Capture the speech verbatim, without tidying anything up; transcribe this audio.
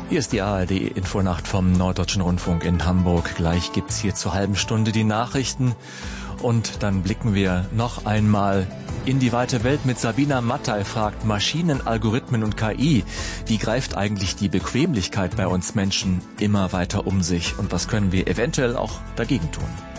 Hier ist die A R D-Infonacht vom Norddeutschen Rundfunk in Hamburg. Gleich gibt's hier zur halben Stunde die Nachrichten. Und dann blicken wir noch einmal in die weite Welt mit Sabina Mattei, fragt Maschinen, Algorithmen und K I. Wie greift eigentlich die Bequemlichkeit bei uns Menschen immer weiter um sich? Und was können wir eventuell auch dagegen tun?